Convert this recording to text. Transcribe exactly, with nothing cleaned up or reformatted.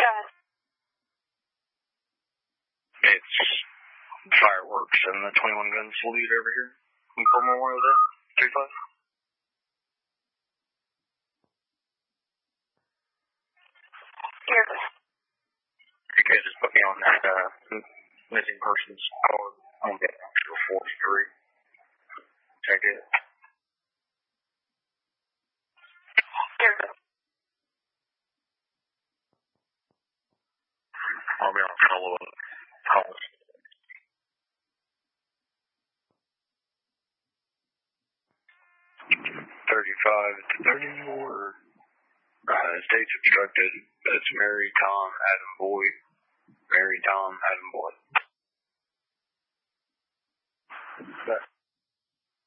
ahead. It's fireworks and the twenty-one gun salute over here. Can you pull Memorial Day? three five. Here. Okay, just put me on that uh, missing persons card. I'm getting to forty-three. Check it. Here. I'll be on follow-up calls. thirty-five to thirty-four. Uh, state's obstructed. That's Mary, Tom, Adam, Boy. Mary, Tom, Adam, Boy. But